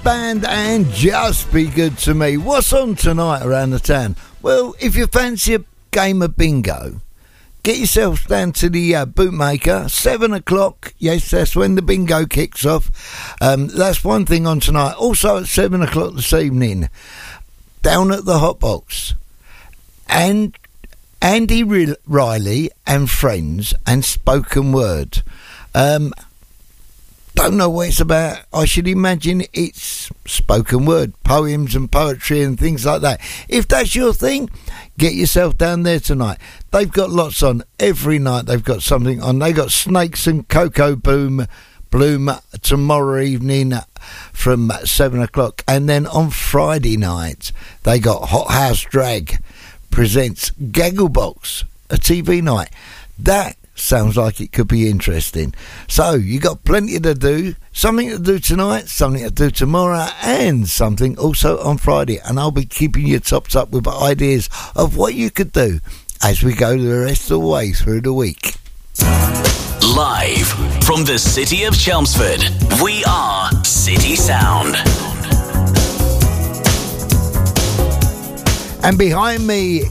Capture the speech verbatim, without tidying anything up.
Band and Just Be Good to Me. What's on tonight around the town? Well, if you fancy a game of bingo, get yourself down to the uh, bootmaker, seven o'clock. Yes, that's when the bingo kicks off. Um, that's one thing on tonight. Also at seven o'clock this evening, down at the Hot Box, and Andy Riley and Friends and Spoken Word. Um, don't know what it's about. I should imagine it's spoken word, poems and poetry and things like that. If that's your thing, get yourself down there tonight. They've got lots on every night. They've got something on. They got Snakes and Cocoa Boom Bloom tomorrow evening from seven o'clock, and then on Friday night they got Hot House Drag presents Gagglebox, a T V night. That sounds like it could be interesting. So you got plenty to do, something to do tonight, something to do tomorrow, and something also on Friday, and I'll be keeping you topped up with ideas of what you could do as we go the rest of the way through the week. Live from the city of Chelmsford, we are City Sound. And behind me